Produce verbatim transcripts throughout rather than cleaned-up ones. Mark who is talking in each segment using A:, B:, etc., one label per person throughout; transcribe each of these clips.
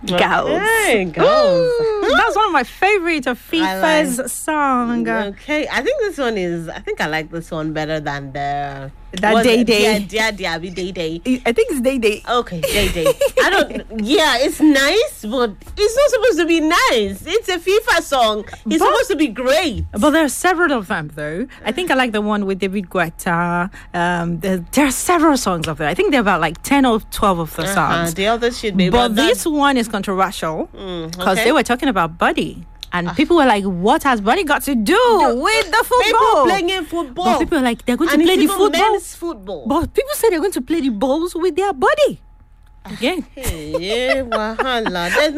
A: Girls.
B: Hey, girls.
A: That's one of my favorite of FIFA's
B: like-
A: song.
B: Okay, I think this one is. I think I like this one better than the
A: That
B: was
A: Day
B: it?
A: Day.
B: Yeah, yeah, yeah, Day Day.
A: I think it's Day Day.
B: Okay, Day Day. I don't. Yeah, it's nice, but it's not supposed to be nice. It's a FIFA song. It's
A: But-
B: supposed to be great.
A: But there are several of them, though. I think I like the one with David Guetta. Um, there, there are several songs of it. I think there are about like ten or twelve of the
B: Uh-huh.
A: songs.
B: The others should be.
A: But
B: that-
A: this one is controversial because
B: okay.
A: they were talking about Buddy. And people were like, what has Buddy got to do with the
B: people
A: football?
B: playing football.
A: But people are like, they're going
B: and
A: to play
B: it's
A: the
B: even
A: football.
B: men's football.
A: But people say they're going to play the balls with their body. Again.
B: Hey, wahala. There's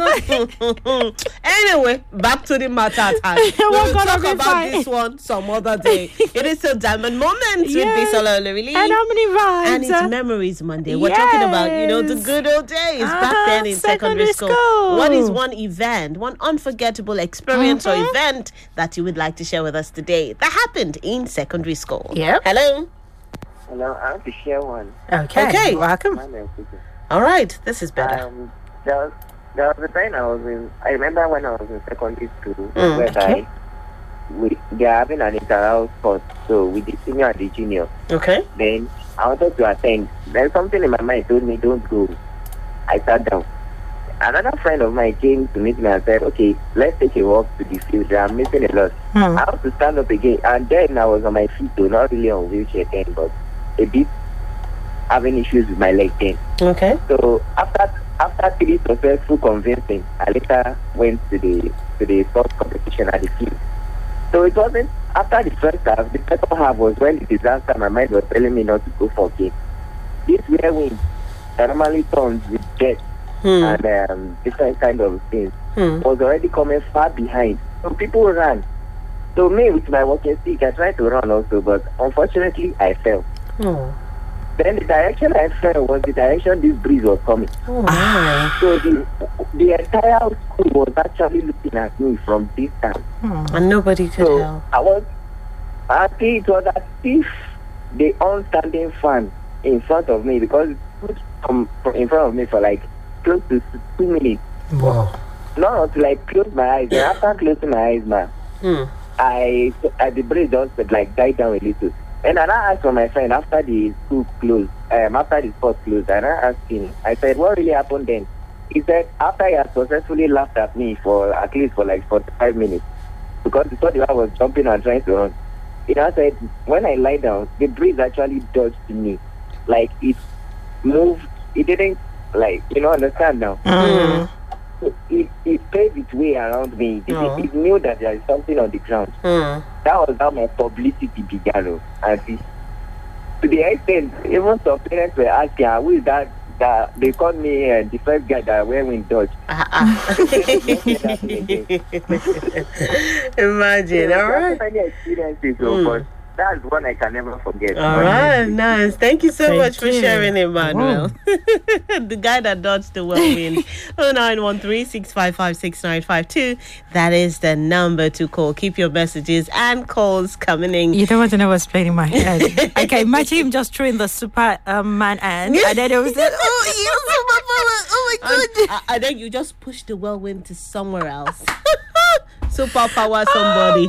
B: no. Anyway, back to the matter at hand. We
A: We're
B: will
A: gonna
B: talk
A: be
B: about
A: fine.
B: this one some other day. It is a diamond moment
A: Yes.
B: with Bisola Olorili.
A: And how many rhymes?
B: And it's Memories Monday. We're talking about, you know, the
A: Yes.
B: good old days back
A: Uh-huh,
B: then in secondary,
A: secondary
B: school.
A: school.
B: What is one event, one unforgettable experience or
A: Mhm.
B: event that you would like to share with us today that happened in secondary school?
A: Yep.
B: Hello.
C: Hello, I want to share one.
A: Okay.
B: Okay.
A: Welcome.
C: My name is Peter.
B: All right. This is better.
C: Um, there was, there was a time I was in, I remember when I was in secondary school,
B: Mm,
C: where
A: okay.
C: I, we, they are having an inter-house sport, so with the senior and the junior.
B: Okay.
C: Then I wanted to attend. Then something in my mind told me, don't go. I sat down. Another friend of mine came to meet me and said, okay, let's take a walk to the field. I'm missing a lot.
A: Hmm.
C: I have to stand up again. And then I was on my feet, though, not really on wheelchair then, but a bit having issues with my leg then.
B: Okay.
C: So after after three successful convincing, I later went to the to the sports competition at the field. So it wasn't after the first half. The second half was when the disaster. My mind was telling me not to go for game. This rare wind that normally turns with death
B: Hmm.
C: and um, different kind of things
B: Hmm.
C: was already coming far behind. So people ran. So me with my walking stick, I tried to run also, but unfortunately I fell.
B: Oh.
C: Then the direction I fell was the direction this breeze was coming.
B: Oh my.
C: So the the entire school was actually looking at me from distance.
A: Hmm.
B: And nobody could
C: So
B: help.
C: I was, I think it was as if the on-standing fan in front of me, because it stood from, from in front of me for like close to two minutes.
B: Wow.
C: Not until I closed my eyes. And after closing my eyes, man,
B: Hmm.
C: I uh, the breeze just like died down a little. And I asked for my friend after the school closed, um, after the sport closed, and I asked him, I said, what really happened then? He said, after he had successfully laughed at me for at least for like forty-five minutes, because he thought the guy was jumping and trying to run. He now said, when I lie down, the breeze actually dodged me. Like it moved, it didn't, like, you know, understand now?
A: Hmm.
C: So it, it paved its way around me. It,
B: Oh.
C: it knew that there is something on the ground.
B: Hmm.
C: That was how my publicity began. oh. And it, to the extent, even some parents were asking, "Ah, who is that?" That they called me uh, the first guy that went in Dutch.
B: Ah, ah. Imagine. All right.
C: Many experiences, oh,
B: Mm.
C: but that's one I can never forget.
B: All right, nice. Thank you so
A: Thank
B: much for
A: you.
B: sharing, Emmanuel. The guy that dodged the whirlwind. oh nine one three, six five five, six nine five two. That is the number to call. Keep your messages and calls coming in.
A: You don't want to know what's playing in my head. I can imagine him just throwing the super um, man hand, and then it was like, oh, yes, super power. Oh my
B: And,
A: god.
B: uh, and then you just push the whirlwind to somewhere else. Super power somebody.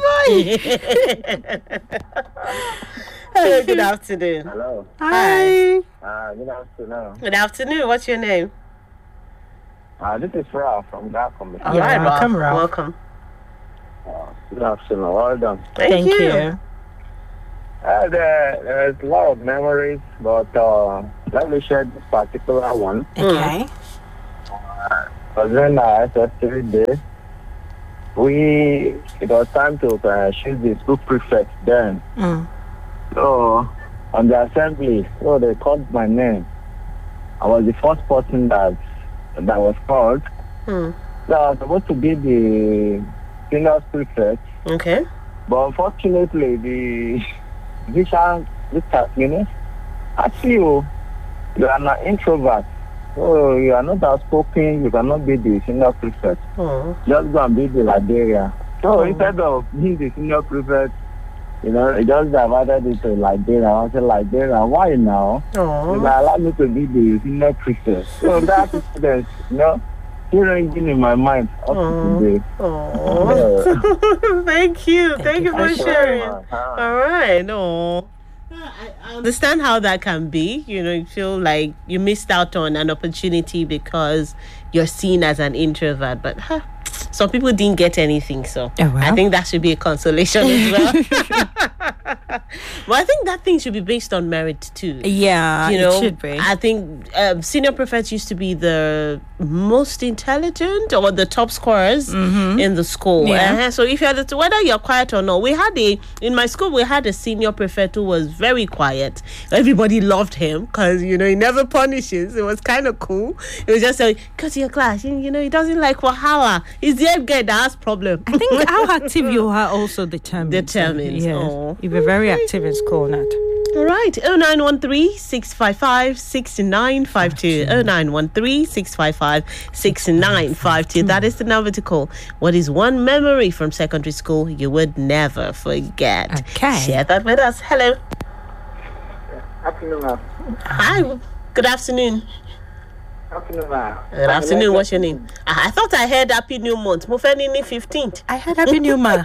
B: Hello, good afternoon.
C: Hello.
A: Hi.
C: Uh, good afternoon.
B: Good afternoon. What's your name?
C: Uh, this is Ralph from Gakom.
B: All
A: Yeah,
B: right, Ralph.
A: welcome, Ralph.
B: Welcome.
C: Uh, good afternoon. Well done.
B: Thank,
A: Thank
B: you.
A: you.
C: Uh, there, there's a lot of memories, but uh, let me share this particular one.
A: Okay.
C: It was when uh, S S three day. We, it was time to uh, choose the school prefect then.
A: Mm.
C: So, on the assembly, so they called my name. I was the first person that that was called.
B: Hmm.
C: So I was supposed to be the senior prefect,
B: Okay.
C: but unfortunately, the vision, this you know, actually, you, you are not introvert. So you are not outspoken, you cannot be the senior prefect.
B: Oh.
C: Just go and be the Liberia. So
B: Oh.
C: instead of being the senior prefect, you know, it just divided it to Liberia. I said, Liberia, why now? You
B: Oh.
C: allow me to be the senior prefect. So that incident, you know, still ringing in my mind up to today.
B: Oh, thank you, thank, thank you for
C: Thank you
B: sharing.
C: very much. Uh,
B: All right, oh. I I understand how that can be. You know, you feel like you missed out on an opportunity because you're seen as an introvert, but huh, some people didn't get anything, so
A: Oh, well.
B: I think that should be a consolation as well. But I think that thing should be based on merit too.
A: Yeah,
B: You know,
A: it should be.
B: I think um, senior prefects used to be the most intelligent or the top scorers in the school.
A: Mm-hmm. Yeah.
B: Uh-huh. So if you're the, whether you're quiet or not, we had a in my school we had a senior prefect who was very quiet. Everybody loved him because you know he never punishes. It was kind of cool. It was just like, go to your class. You, you know he doesn't like wahala. He's the head guy that has problem.
A: I think how active you are also determines.
B: Determines,
A: Yes.
B: oh.
A: You were very active in school, Nat.
B: All right, oh nine one three, six five five, six nine five two. oh nine one three, six five five, six nine five two. That is the number to call. What is one memory from secondary school you would never forget?
A: Okay.
B: Share that with us. Hello.
C: afternoon, ma'am.
B: Hi. Good afternoon.
C: Afternoon, ma'am.
B: Good afternoon. What's your name? I I thought I heard Happy New Month. Mufeni fifteenth.
A: I had Happy New Ma.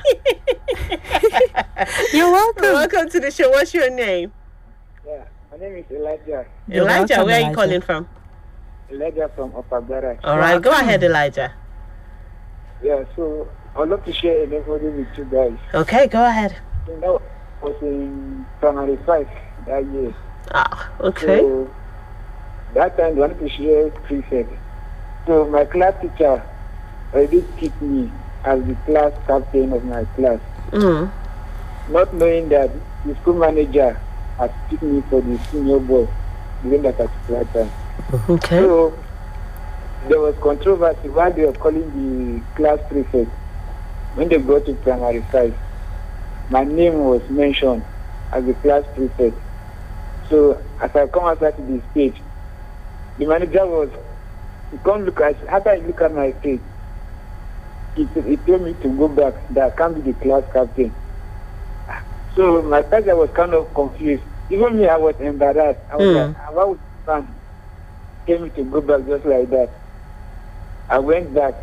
A: You're welcome.
B: Welcome to the show. What's your name?
C: Yeah, my name is Elijah.
A: You're
B: Elijah.
A: welcome,
B: Where are you
A: Elijah.
B: calling from?
C: Elijah from Upper Barracks.
B: All right. Go ahead, Elijah.
C: Yeah, so I'd love to share a memory with you guys.
B: Okay. Go ahead.
C: You know, I was in primary five that year.
B: Ah. Okay.
C: So that time, I wanted to share prefect. So my class teacher already picked me as the class captain of my class,
B: Mm.
C: not knowing that the school manager had picked me for the senior boy during that particular time.
B: Okay.
C: So there was controversy while they were calling the class prefect. When they got to primary five, my name was mentioned as the class prefect. So as I come outside to the stage, the manager was, he come look at, after he look at my face, he, he told me to go back, that I can't be the class captain. So my father was kind of confused. Even me, I was embarrassed. I was
B: Mm.
C: like, why would man tell me to go back just like that? I went back.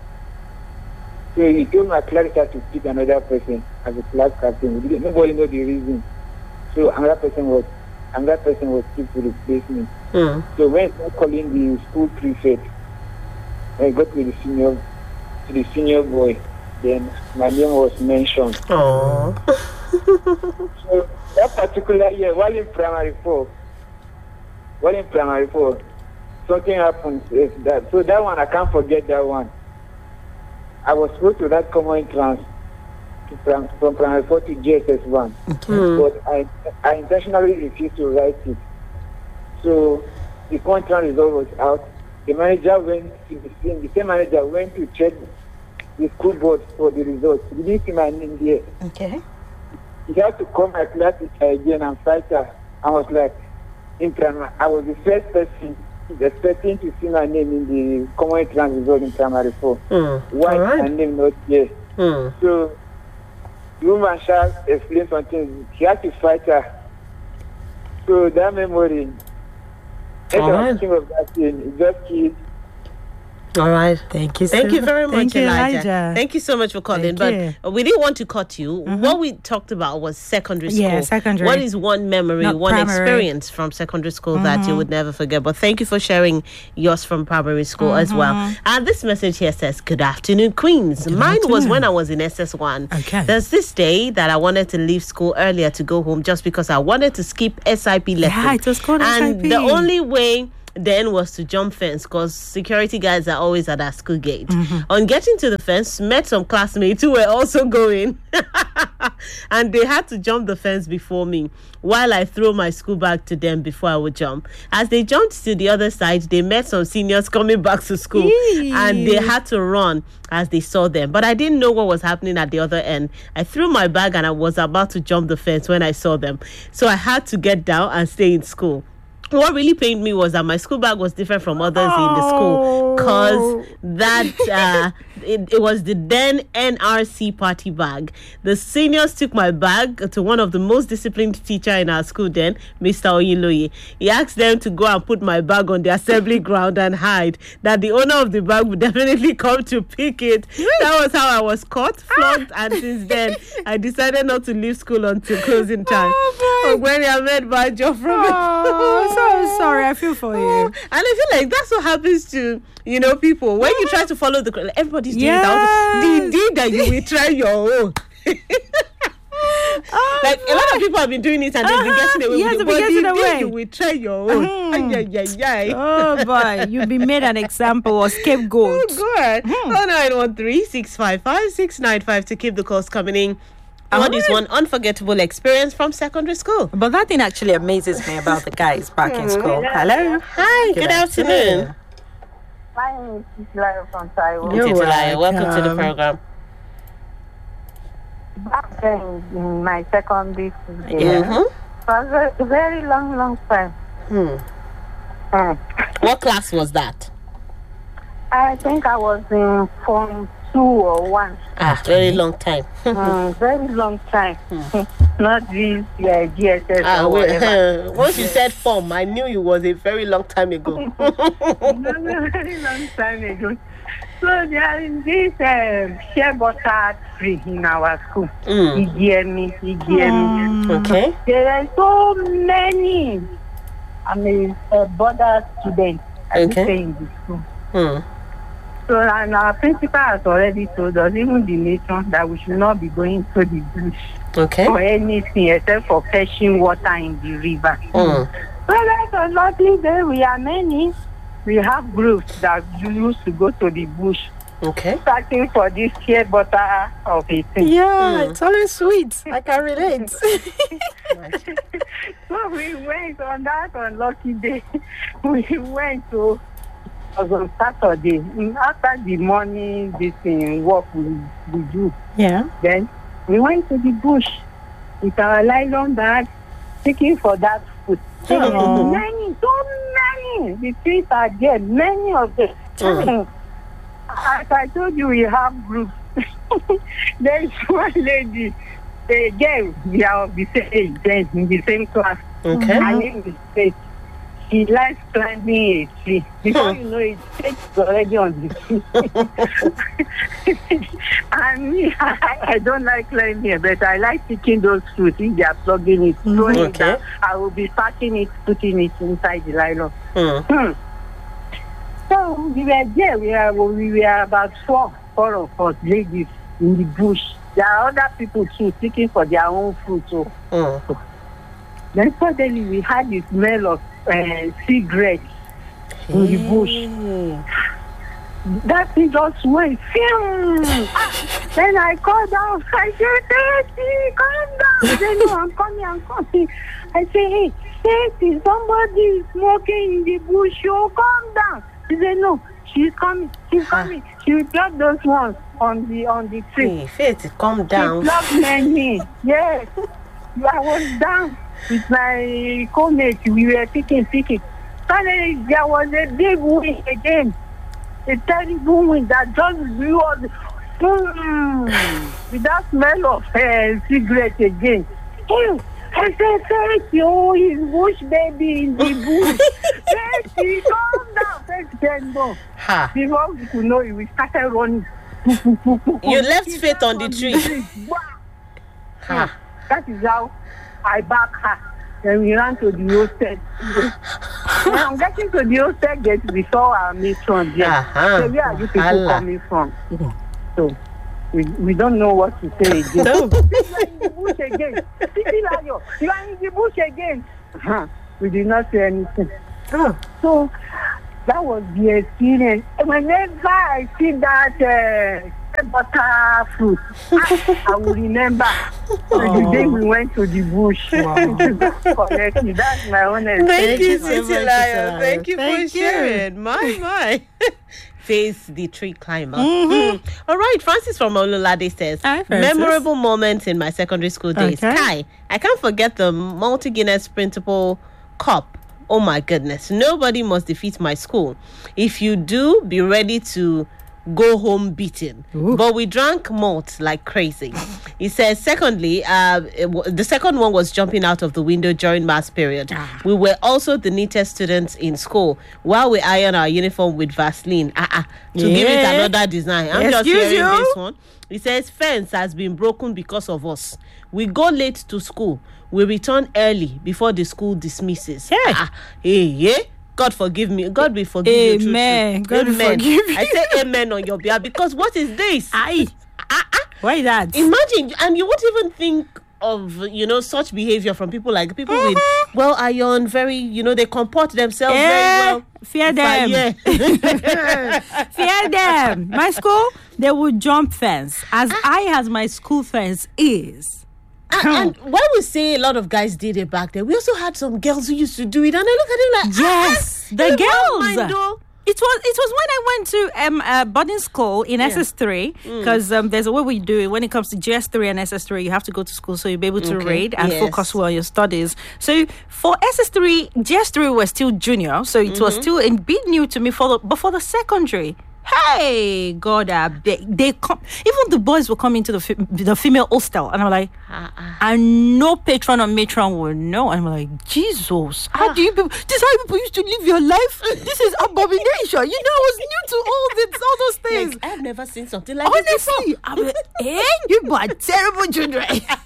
C: So he told my class teacher to pick another person as a class captain. We didn't- Nobody know the reason. So another person was another person was picked to replace me.
B: Mm.
C: So when I calling the school prefect, when I got to the senior to the senior boy, then my name was mentioned.
B: Oh.
C: So that particular year, while in primary four, while in primary four, something happened. Is that so that one I can't forget that one. I was supposed to write common entrance to prim, from primary four to J S S one,
B: Mm.
C: but I I intentionally refused to write it. So the common entrance result was out. The manager went to the same, the same manager went to check the school board for the results. He didn't see my name there.
B: Okay.
C: He had to call my class teacher again and fight her. I was like, in primary, I was the first person expecting to see my name in the common entrance result in primary four.
B: Mm.
C: Why
B: All right.
C: my name not there?
B: Mm.
C: So the woman shall explain something. He had to fight her. So that memory,
B: All
C: all
B: right.
C: right. Of that thing, it just killed.
B: All right.
A: Thank you so
B: Thank you very much,
A: Thank you,
B: Elijah.
A: Elijah.
B: Thank you so much for calling.
A: Thank
B: but
A: you.
B: uh, we didn't want to cut you. What we talked about was secondary school.
A: Yeah, secondary.
B: What is one memory,
A: Not
B: one
A: primary.
B: experience from secondary school that you would never forget? But thank you for sharing yours from primary school as well. And this message here says, "Good afternoon, Queens. Mine was
A: afternoon.
B: when I was in S S one.
A: Okay.
B: There's this day that I wanted to leave school earlier to go home just because I wanted to skip S I P lessons.
A: Yeah, it was called
B: and
A: S I P.
B: the only way then was to jump fence because security guys are always at our school gate.
A: Mm-hmm.
B: On getting to the fence, met some classmates who were also going, and they had to jump the fence before me while I throw my school bag to them before I would jump. As they jumped to the other side, they met some seniors coming back to school,
A: Yee.
B: and they had to run as they saw them. But I didn't know what was happening at the other end. I threw my bag and I was about to jump the fence when I saw them. So I had to get down and stay in school. what really pained me was that my school bag was different from others in the school, because that uh, it, it was the then N R C party bag. The seniors took my bag to one of the most disciplined teacher in our school then, Mister Oyiloye. He asked them to go and put my bag on the assembly ground and hide, that the owner of the bag would definitely come to pick it. That was how I was caught, flogged, and since then I decided not to leave school until closing time.
A: Oh,
B: when I met by Joe from
A: Oh, so sorry. I feel for you.
B: And I feel like that's what happens to, you know, people. When you try to follow the crowd, everybody's doing that. The day that you will try your own.
A: Oh,
B: Like a lot of people have been doing it and they've been getting away
A: yes,
B: with it.
A: they've been
B: But
A: getting
B: the day
A: away.
B: you will try your own.
A: Mhm.
B: Ay, ay, ay, ay.
A: Oh boy, you'll be made an example or scapegoat.
B: Oh, good. Oh nine one three six five five six nine five to keep the calls coming in. What is one unforgettable experience from secondary school?
A: But that thing actually amazes me about the guys back in school. Hello.
B: Hi, good, afternoon.
D: My name is Titilayo from Taiwan.
A: You're
B: Titilayo, welcome to the
A: welcome.
B: program.
D: Back then, in my secondary school, days,
A: Yeah.
B: Mhm.
D: it was a very long, long time.
B: Hmm.
D: Hmm.
B: What class was that?
D: I think I was in Form two or one.
B: Ah, very long time.
D: Hmm, very long time. Not this uh, G S S
B: Ah,
D: or
B: wait,
D: whatever.
B: once you said form, I knew it was a very long time ago.
D: Very long time ago. So there is this um, shea butter tree in our school.
B: Mm.
D: Igiemi, Igiemi.
B: Okay.
D: There are so many. I'm a, a border student. I
B: Okay.
D: stay in the school.
B: Hmm.
D: So and our principal has already told us, even the matron, that we should not be going to the bush
B: Okay.
D: for anything except for fetching water in the river.
B: Hmm.
D: So that's a lovely day. We are many. We have groups that used to go to the bush,
B: Okay.
D: searching for this shea butter of a thing.
A: Yeah, it's always sweet. I can relate.
D: So we went on that unlucky day. We went to, it was on Saturday. After the morning, this thing, work we, we do.
A: Yeah.
D: Then we went to the bush with our nylon bag, seeking for that food. There were
A: Aw.
D: many, so many. The trees are there, many of them.
B: Mm.
D: As I told you, we have groups. There is one lady, a girl, we are of the same age, then in the same class.
B: Okay.
D: Her name is Faith. She likes climbing a tree. Before you know it, Faith is already on the tree. And me, I, I don't like climbing, but I like picking those fruits. If they are plugging it, throwing it
B: Okay.
D: down, I will be packing it, putting it inside the nylon.
B: Hmm.
D: Hmm. So we were there. We were, we were about four, four of us ladies in the bush. There are other people too seeking for their own food. So
B: Hmm.
D: then suddenly we had the smell of uh, cigarettes in the bush. That thing just went. Phew! Ah, then I called out. I said, Stacy, calm down. He said, no, I'm coming, I'm coming. I said, hey, Stacy, somebody is smoking in the bush. Oh, calm down. He said, no, she's coming, she's coming. She will drop those ones on the on the tree.
B: Hey, Faith, calm
D: She
B: down.
D: plugged many. Yes. I was down with my co-mates. We were picking, picking. Suddenly, there was a big wind again. A terrible wind that just blew us. Boom! With that smell of uh, cigarette again. Ew! I said, Faith, oh, his bush baby in the bush. Faith, calm down. Faith said, no.
B: Ha.
D: Before we could know it, we started running.
B: You left Faith on the tree. Ha.
D: That is how I back her. Then we ran to the hostel. When I'm getting to the hostel gate, we saw our matron there.
B: Uh-huh.
D: So where are you people
B: Hala.
D: coming from? So we, we don't know what to say again.
A: No.
D: You are in the bush again. Titilayo, you are in the bush again. Uh-huh. We did not say anything.
A: Oh.
D: So that was the experience. And whenever I see that uh, butter fruit, I, I will remember the day we went to the bush. Correctly, that's my own experience.
B: Thank you,
A: so much,
B: Titilayo.
A: Titilayo.
B: Thank you
A: Thank
B: for
A: you.
B: sharing. My, my. Face the tree climber. Hmm. All right, Francis from Olulade says,
A: Hi, Francis.
B: memorable moments in my secondary school days.
A: Okay.
B: Kai, I can't forget the multi Guinness printable cup Oh my goodness. Nobody must defeat my school. If you do, be ready to go home beaten.
A: Ooh.
B: But we drank malt like crazy. He says, secondly, uh, it w- the second one was jumping out of the window during mass period.
A: Ah.
B: We were also the neatest students in school while we iron our uniform with Vaseline. Uh-uh, to give it
A: Yeah.
B: another design. I'm just
A: Excuse
B: hearing
A: you?
B: this one. He says, fence has been broken because of us. We go late to school. We return early before the school dismisses.
A: Yeah.
B: Ah, hey, yeah. God forgive me. God will forgive you. true,
A: Amen.
B: true.
A: God will
B: Amen.
A: forgive you.
B: I say amen on your behalf because what is this?
A: Aye.
B: Ah, ah.
A: Why that?
B: Imagine, and you won't even think of, you know, such behavior from people like people with well iron, very, you know, they comport themselves
A: Eh,
B: very well.
A: fear them.
B: Yeah.
A: Fear them. My school, they would jump fence. As high as my school fence is.
B: And, and when we say a lot of guys did it back then, we also had some girls who used to do it, and I look at it like,
A: Yes,
B: ah,
A: the
B: you don't
A: girls.
B: mind though.
A: It was it was when I went to um uh, boarding school in S S three because um there's a way we do it when it comes to G S three and S S three. You have to go to school so you'll be able to
B: Okay,
A: read and
B: yes.
A: focus well on your studies. So for S S three, G S three was still junior, so it was still a bit new to me. For the but for the secondary. Hey, God, I beg. They come. Even the boys will come into the fe- the female hostel, and I'm like,
B: Ah, ah.
A: and no patron or matron will know. And I'm like, Jesus, how do you people? This is how people used to live your life. This is abomination. You know, I was new to all this, all those things.
B: Like, I've never seen something like this before.
A: Honestly, I'm like, eh, you people are terrible children.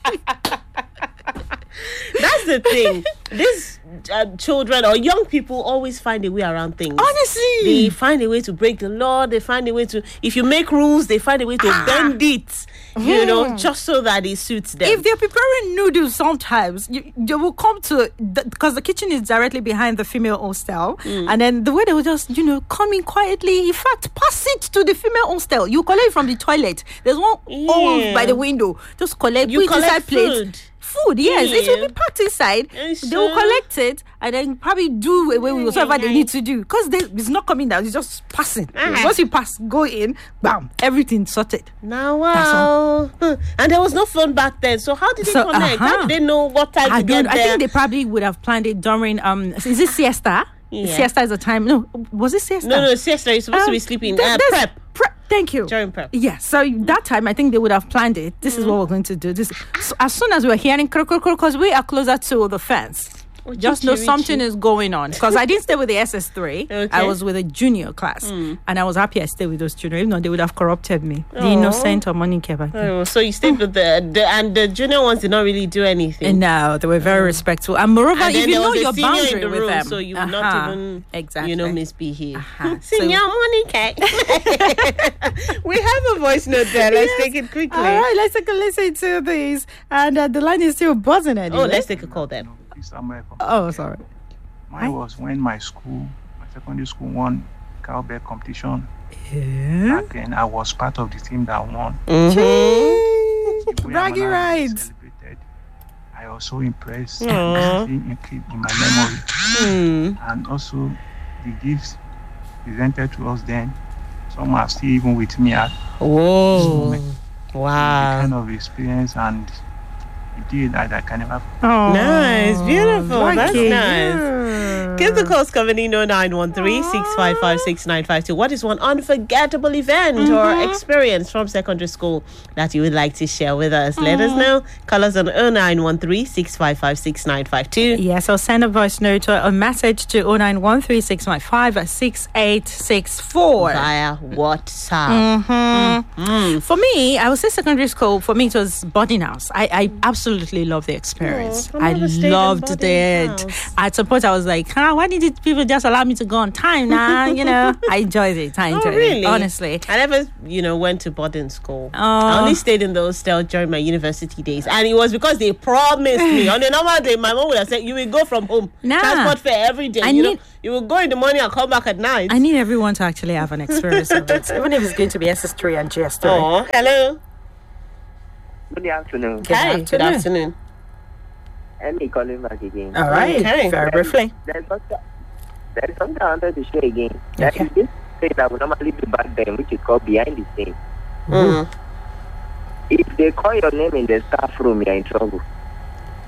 B: That's the thing. These uh, children or young people always find a way around things.
A: Honestly,
B: They find a way to break the law. They find a way to, if you make rules, they find a way to bend it, you know, just so that it suits them.
A: if they're preparing noodles, sometimes you, they will come to because the, the kitchen is directly behind the female hostel, and then the way they will just, you know, come in quietly. In fact, pass it to the female hostel. You collect it from the toilet. There's one hole
B: Yeah.
A: by the window. Just collect.
B: You
A: put it inside
B: collect
A: plate.
B: food.
A: Food, yes, it will
B: Yeah.
A: be packed inside.
B: Yes,
A: They will
B: sir.
A: collect it and then probably do away with whatever they
B: yeah.
A: need to do because it's not coming down. It's just passing.
B: Uh-huh.
A: Once you pass, go in, bam, everything sorted.
B: Now, wow. Huh. And there was no phone back then. So how did they
A: So,
B: connect? How
A: uh-huh.
B: did they know what time
A: I
B: to get
A: don't. I
B: there?
A: think they probably would have planned it during um. Is it siesta?
B: Yeah.
A: Siesta is a time. No, was it siesta?
B: no, no, sister, you're supposed to
A: Um,
B: be sleeping.
A: th-
B: Uh,
A: there's-
B: prep.
A: Prep. Thank you.
B: During prep.
A: Yeah. So that time, I think they would have planned it. This is what we're going to do. This so as soon as we're hearing because we are closer to the fence.
B: Oh,
A: Just
B: Chichi,
A: know
B: Richie.
A: something is going on because I didn't stay with the S S three.
B: Okay.
A: I was with a junior class, and I was happy I stayed with those children. If not, they would have corrupted me. The
B: Aw.
A: innocent or money back then.
B: Oh, so you stayed with the, the and the junior ones did not really do anything.
A: And no, they were very respectful. And moreover,
B: And then
A: if you
B: there
A: know
B: was a
A: your
B: senior in
A: boundary
B: the
A: with
B: room,
A: them,
B: so you would
A: uh-huh,
B: not even,
A: exactly,
B: you know, misbehave.
A: Uh-huh.
B: Senior
A: So-
B: Monica. We have a voice note there. Let's take it quickly.
A: All right, let's take a listen to these. And uh, the line is still buzzing anyway.
B: Oh, let's take a call then.
E: Somewhere from
A: Oh, sorry.
E: mine was when my school, my secondary school won cowbell competition.
A: Yeah.
E: Back then, I was part of the team that won.
B: Mm-hmm.
E: The way
A: Bragging
E: Amala
A: rights.
E: celebrated, I was so impressed.
B: Aw.
E: Seeing it keep in my memory,
B: Hmm.
E: and also the gifts presented to us then. Some are still even with me at
B: Whoa.
E: the
B: Wow.
E: kind of experience and it did that I can never.
A: Oh,
B: Nice, beautiful. That's
A: lucky
B: nice.
A: you.
B: Give the calls coming in oh nine one three, six five five, six nine five two. What is one unforgettable event or experience from secondary school that you would like to share with us? Let us know. Call us on oh nine one three, six five five, six nine five two.
A: Yes, or send a voice note or a message to oh nine one three, six five five, six eight six four.
B: Via WhatsApp.
A: Mm-hmm. For me, I would say secondary school, for me, it was boarding house. I, I absolutely loved the experience.
B: Oh, I
A: I
B: never stayed in
A: loved
B: boarding
A: it.
B: house.
A: At some point, I was like, huh, why did it, people just allow me to go on time now? You know, I enjoyed it. I
B: Oh,
A: enjoyed
B: really?
A: it, honestly.
B: I never, you know, went to boarding school.
A: Oh.
B: I only stayed in the hostel during my university days. And it was because they promised me. On a normal day, my mom would have said, you will go from home.
A: Nah.
B: Transport fare every day.
A: I
B: you
A: need-
B: know, you will go in the morning and come back at night.
A: I need everyone to actually have an experience of it, even if it's going to be S S three and G S three.
B: Oh, hello.
C: Good afternoon.
A: Good
B: Hi, good
A: afternoon.
B: afternoon.
C: Let me call him back again.
A: All right,
B: Okay.
A: very briefly.
C: There's something, there's something I wanted to share again. That
A: Okay.
C: is this thing that we normally do back then, which is called behind the scene.
B: Mm.
C: If they call your name in the staff room, you're in trouble. So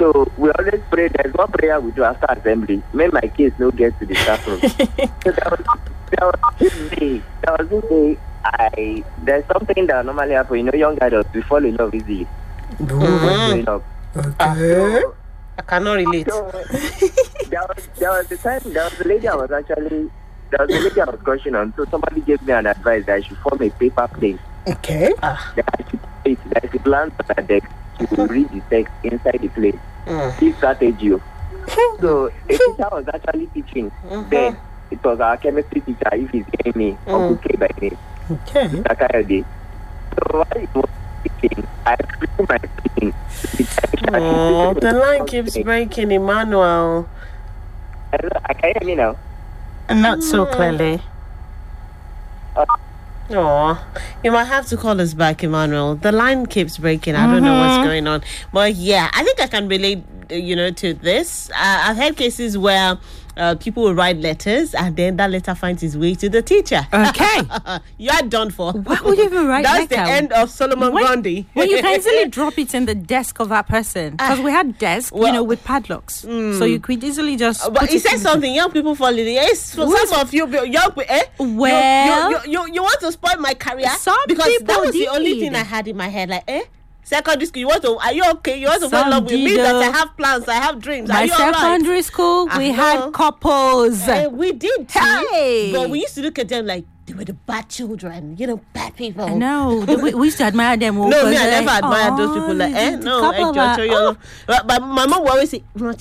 C: So we always pray. There's one prayer we do after assembly. May my kids no get to the staff room. So there was, there was this day. There was this day. I there's something that normally happens. You know, young adults we fall in love easily.
B: Mm-hmm.
C: Up.
B: Okay. So, I cannot relate.
C: So, there was there was the time there was a lady I was actually there was a lady I was crushing on. So somebody gave me an advice that I should form a paper plane.
B: Okay.
C: That I should it that I should plan for that deck to read the text inside the plane. Mm. This strategy. So the teacher was actually teaching. Mm-hmm. Then it was our chemistry teacher. If he's getting me, mm. Uncle K by name.
B: Okay.
C: So while it was teaching, I threw my speaking.
B: Oh, the line keeps breaking, Emmanuel.
C: I can hear me now.
A: Not so clearly.
C: Uh,
B: Oh, you might have to call us back, Emmanuel. The line keeps breaking. I don't mm-hmm. know what's going on. But yeah, I think I can relate, you know, to this. Uh, I've had cases where uh, people will write letters and then that letter finds its way to the teacher.
A: Okay.
B: You're done for.
A: Why would you even write
B: That's
A: letter?
B: the end of Solomon
A: when,
B: Grundy.
A: Well, you can easily drop it in the desk of that person. Because we had desks, well, you know, with padlocks. Mm. So you could easily just.
B: But he said something, the... young people fall in the yes. For some of you, young eh?
A: Well,
B: you, you, you, you, you want to spoil my career?
A: Some
B: because
A: people
B: that was
A: did.
B: The only thing I had in my head. Like, eh? Secondary school, you want to, are you okay? You want to
A: Some
B: fall in love with me?
A: did,
B: That I have plans, I have dreams.
A: My
B: are you
A: secondary
B: right?
A: school, we
B: uh-huh.
A: had couples.
B: Uh, we did too.
A: Hey.
B: But we used to look at them like they were the bad children, you know, bad people.
A: No, we, we used to admire them.
B: No, me, I never like, admired those people. Like, eh? No, eh, oh. But, but my mom will always say, remember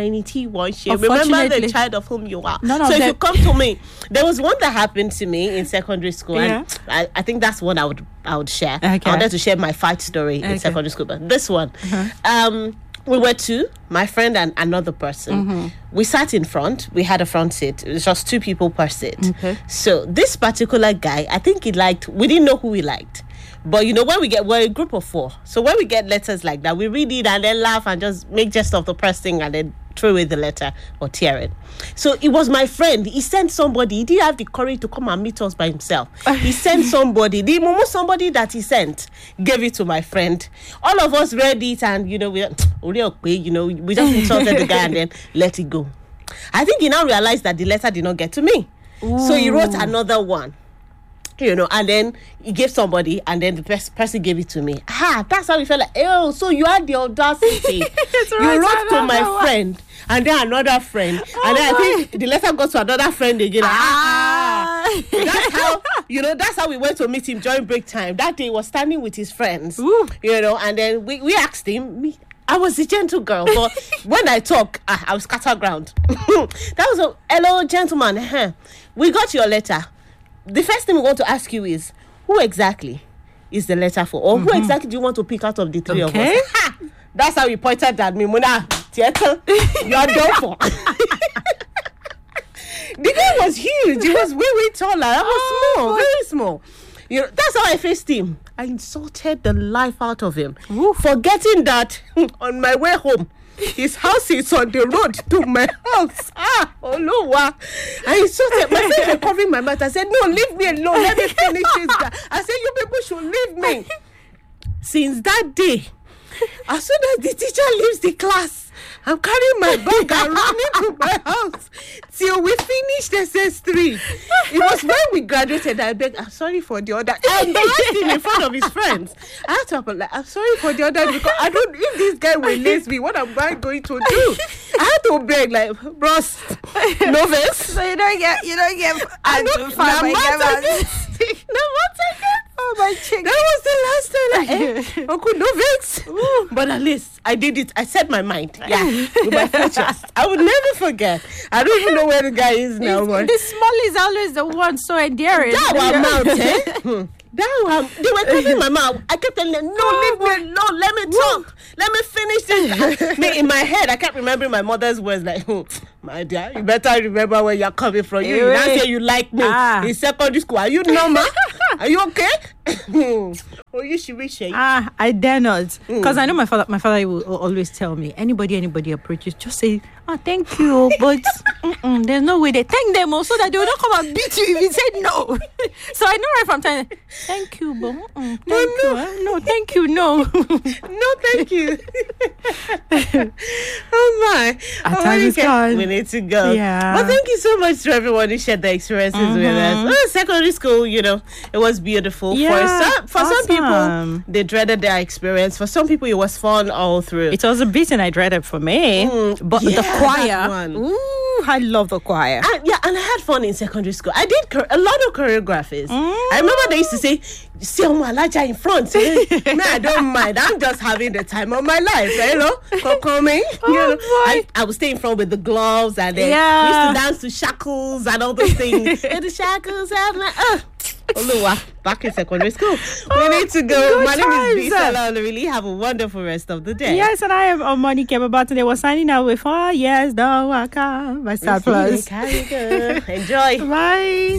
B: the child of whom you are.
A: No, no,
B: so if
A: that...
B: you come to me, there was one that happened to me in secondary school.
A: Yeah.
B: And I, I think that's one I would I would share.
A: Okay.
B: I wanted to share my fight story
A: okay.
B: in secondary school. But this one,
A: uh-huh.
B: um, we were two, my friend and another person.
A: Mm-hmm.
B: We sat in front. We had a front seat. It was just two people per seat.
A: Okay.
B: So this particular guy, I think he liked, we didn't know who he liked. But, you know, when we get, we're a group of four. So when we get letters like that, we read it and then laugh and just make jest of the person and then throw away the letter or tear it. So it was my friend. He sent somebody. He didn't have the courage to come and meet us by himself. He sent somebody. The moment somebody that he sent gave it to my friend. All of us read it and, you know, we, you know, we just insulted the guy and then let it go. I think he now realized that the letter did not get to me. Ooh. So he wrote another one. You know, and then he gave somebody, and then the pers- person gave it to me. Ah, that's how we felt like, oh, so you had the audacity. You
A: right,
B: wrote to my one. friend, and then another friend, oh and then my. I think the letter got to another friend again. Ah, ah. That's how, you know, that's how we went to meet him during break time. That day he was standing with his friends, Ooh. you know, and then we, we asked him, me, I was a gentle girl, but when I talk, ah, I was scatter ground. That was a, hello, gentleman, huh? We got your letter. The first thing we want to ask you is, who exactly is the letter for? Or mm-hmm. who exactly do you want to pick out of the three
A: okay.
B: of us? Ha! That's how he pointed at me. Mona, theater, you're done for. The guy was huge. He was way, way taller. I was oh, small, boy. very small. You know, that's how I faced him. I insulted the life out of him. Ooh. Forgetting that on my way home, his house is on the road to my house. Ah, Oluwa. I insulted. My friends were covering my mouth. I said, no, leave me alone. Let me finish this guy. I said, you people should leave me. Since that day, as soon as the teacher leaves the class, I'm carrying my bag and running to my house till we finished S S three. It was when we graduated. I begged, I'm sorry for the other. I embarrassed him in front of his friends. I had to apologize. I'm sorry for the other because I don't. If this guy will lace me, what am I going to do? I had to beg, like, bros, no vex.
A: So you don't get, you don't get.
B: I don't. No matter. Oh my chick. That was the last time. Like, eh, Uncle, no vex. But at least I did it. I set my mind. Yeah, with my full chest. I would never forget. I don't even know where the guy is now. But
A: the small is always the one so endearing.
B: That one mouth, eh? That one. They were covering my mouth. I kept telling them, no, oh, leave me alone. Let me talk. Let me finish this. Me, in my head, I kept remembering my mother's words like, hmm, my dear, you better remember where you're coming from. You now say you like me ah. in secondary school. Are you normal? Are you okay? Oh, you should be shaking.
A: Ah, I dare not. Because mm. I know my father my father will always tell me, anybody, anybody approaches, just say, oh, thank you, but there's no way they thank them also that they will not come and beat you if you said no. So So I know right from time. Thank you, but mm-mm, thank you. eh? No, thank you. No.
B: No, thank you. Oh my!
A: Our
B: Oh,
A: time
B: we
A: is
B: can-
A: gone.
B: We need to go.
A: Yeah.
B: But thank you so much to everyone who shared their experiences with us. Well, secondary school, you know, it was beautiful.
A: Yeah,
B: for some, for some people,
A: awesome.
B: they dreaded their experience. For some people, it was fun all through.
A: It was a bit and I dreaded for me,
B: Mm,
A: but
B: yeah,
A: the
B: that
A: choir.
B: one.
A: Ooh, I love the choir.
B: And, yeah, and I had fun in secondary school. I did chor- a lot of choreographies. I remember they used to say, "See Alaja in front." Eh? No, I don't mind. I'm just having the time of my life. eh, You know, for coming. you know,
A: boy.
B: I, I would stay in front with the gloves and then
A: Yeah.
B: we used to dance to shackles and all those things. And the shackles and like, uh, Oluwa, back in secondary school. We need to go.
A: good
B: My name is
A: times.
B: Bisala. Really have a wonderful rest of the day.
A: Yes, and I am on Money Kemaba today. Was signing out with four years, the waka by Star Plus.
B: Carry go. Enjoy.
A: Bye.